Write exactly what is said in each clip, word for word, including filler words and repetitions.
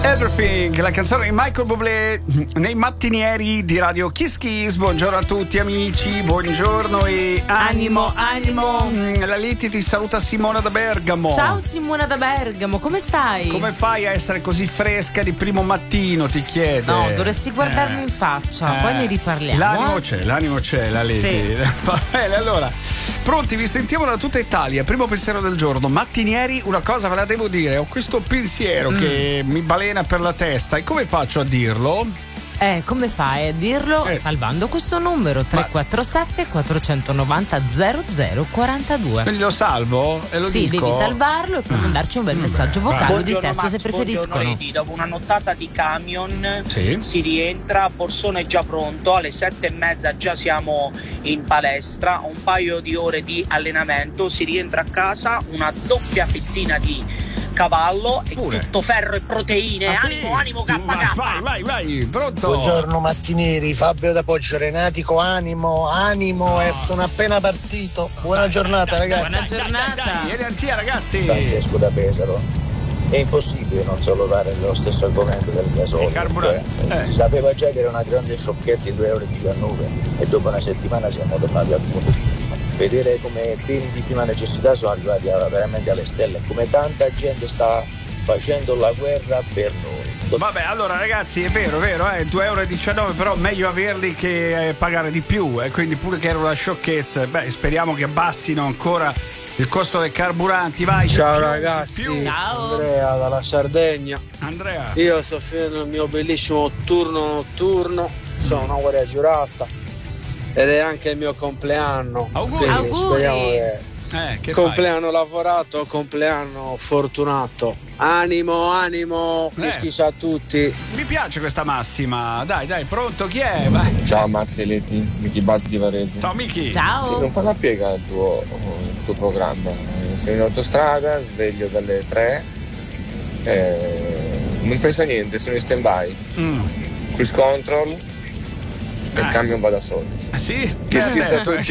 Everything, la canzone di Michael Bublé nei mattinieri di Radio Kiss Kiss. Buongiorno a tutti amici, buongiorno e animo, animo. animo. La Liti ti saluta Simona da Bergamo. Ciao Simona da Bergamo, come stai? Come fai a essere così fresca di primo mattino, ti chiede? No, dovresti guardarmi eh. in faccia, eh. poi ne riparliamo. L'animo eh? c'è, l'animo c'è, la Liti. Sì. Va bene, allora, pronti, vi sentiamo da tutta Italia. Primo pensiero del giorno, mattinieri, una cosa ve la devo dire, ho questo pensiero mm. che mi balena per la testa, e come faccio a dirlo? Eh, come fai a dirlo? Eh. Salvando questo numero tre quattro sette quattro nove zero zero zero quattro due. Quindi lo salvo e lo sì, dico? Sì, devi salvarlo e poi mandarci un bel messaggio vocale o di testo Max, se preferiscono. Dopo una nottata di camion sì. si rientra, Borsone è già pronto, alle sette e mezza già siamo in palestra, un paio di ore di allenamento, si rientra a casa, una doppia fettina di cavallo e Pure. tutto ferro e proteine. Ah, animo, sì? animo, K K. Vai, vai, vai, pronto. Buongiorno mattinieri, Fabio da Poggio Renatico, animo, animo, no. eh, sono appena partito. Buona dai, giornata dai, ragazzi. Buona giornata. Dai, dai, energia ragazzi. Francesco da Pesaro. È impossibile non salutare lo stesso argomento del gasolio. Eh. Si sapeva già che era una grande sciocchezza il due virgola diciannove euro e dopo una settimana siamo tornati al punto di prima. Vedere come beni di prima necessità sono arrivati a, veramente alle stelle, come tanta gente sta facendo la guerra per noi. Vabbè, allora ragazzi, è vero, è vero, eh, due virgola diciannove euro, però meglio averli che eh, pagare di più, eh, quindi pure che era una sciocchezza. Beh, speriamo che abbassino ancora il costo dei carburanti. Vai. Ciao più, ragazzi, più. Ciao. Andrea dalla Sardegna. Andrea, io sto finendo il mio bellissimo turno notturno, sono una guardia giurata ed è anche il mio compleanno. Auguri. Quindi Auguri. speriamo che, eh, che compleanno fai? Lavorato, compleanno fortunato. Animo, animo, eh. Kiss a tutti. Mi piace questa massima. Dai, dai, pronto, chi è? Vai. Ciao Max e Leti, Miki Bazzi di Varese. Ciao Miki. Ciao. Sì, non fa la piega il tuo, il tuo programma. Sei in autostrada, sveglio dalle tre, eh, non pensa a niente, sono in stand by. Mm. Cruise control e il camion va da solo. Sì, Kiss Kiss a tutti.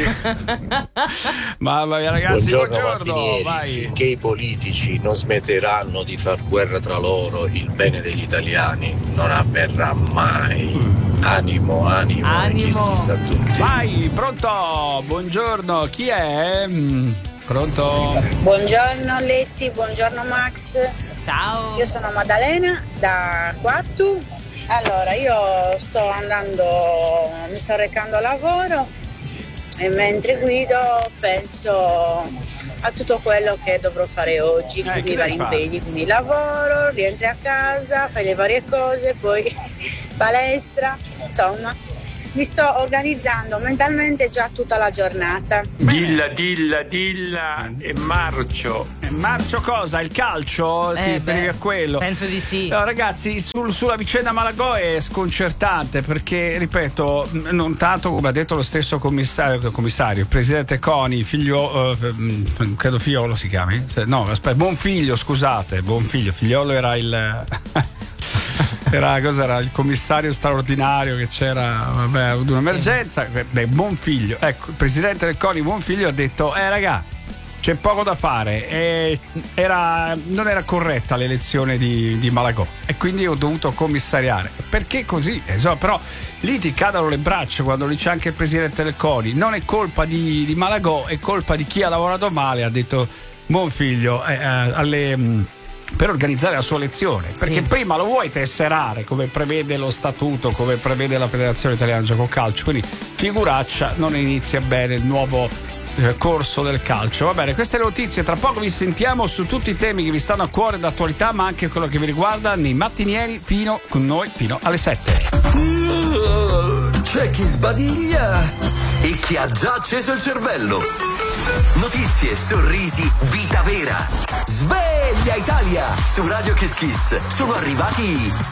Mamma mia ragazzi, buongiorno, buongiorno. Vai. Finché i politici non smetteranno di far guerra tra loro, il bene degli italiani non avverrà mai. Animo, animo, animo. Kiss Kiss a tutti. Vai, pronto, buongiorno, chi è? Mm, pronto? Buongiorno Letti, buongiorno Max. Ciao. Io sono Maddalena da Quattu. Allora, io sto andando, mi sto recando a lavoro e mentre guido penso a tutto quello che dovrò fare oggi, eh, quindi i vari impegni, quindi lavoro, rientri a casa, fai le varie cose, poi palestra, insomma. Mi sto organizzando mentalmente già tutta la giornata. Dilla, dilla, dilla e marcio. Marcio cosa? Il calcio? Eh, Ti riferivi a quello? Penso di sì. No, ragazzi, sul, sulla vicenda Malagò è sconcertante perché, ripeto, non tanto come ha detto lo stesso commissario, commissario il presidente Coni, figlio, uh, credo Figliolo si chiami? No, aspetta, Bonfiglio, scusate, Bonfiglio, Figliolo era il... Era, cos'era, il commissario straordinario che c'era, vabbè, ha avuto un'emergenza. Beh, Bonfiglio, ecco, il presidente del CONI Bonfiglio ha detto: eh raga, c'è poco da fare. E era, non era corretta l'elezione di, di Malagò e quindi ho dovuto commissariare. Perché così? Insomma, però lì ti cadono le braccia quando lì c'è anche il presidente del CONI. Non è colpa di, di Malagò, è colpa di chi ha lavorato male, ha detto Bonfiglio, eh, alle. Per organizzare la sua elezione, perché sì. Prima lo vuoi tesserare come prevede lo statuto, come prevede la Federazione Italiana di Gioco Calcio, quindi figuraccia, non inizia bene il nuovo eh, corso del calcio. Va bene, queste notizie, tra poco vi sentiamo su tutti i temi che vi stanno a cuore d'attualità, ma anche quello che vi riguarda nei mattinieri fino con noi fino alle sette. C'è chi sbadiglia e chi ha già acceso il cervello. Notizie, sorrisi, vita vera. Sveglia Italia! Su Radio Kiss Kiss sono arrivati